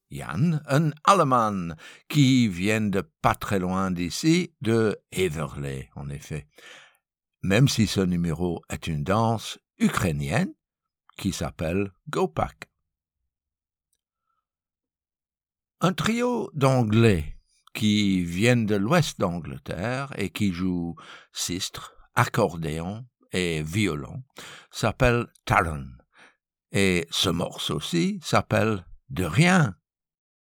Yann, un Allemand qui vient de pas très loin d'ici, de Heverlee, en effet. Même si ce numéro est une danse ukrainienne qui s'appelle Gopak. Un trio d'Anglais qui viennent de l'ouest d'Angleterre et qui jouent sistre, accordéon et violon s'appelle Talon. Et ce morceau-ci s'appelle De rien.